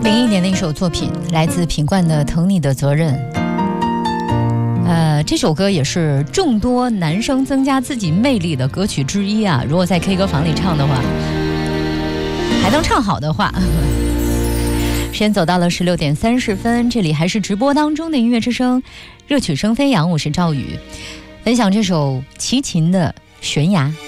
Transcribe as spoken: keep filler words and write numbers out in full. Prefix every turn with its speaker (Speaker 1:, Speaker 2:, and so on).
Speaker 1: 零一年的一首作品，来自品冠的《疼你的责任》。呃，这首歌也是众多男生增加自己魅力的歌曲之一啊。如果在 K 歌房里唱的话，还能唱好的话。时间走到了十六点三十分，这里还是直播当中的音乐之声，热曲声飞扬，我是赵宇，分享这首齐秦的《悬崖》。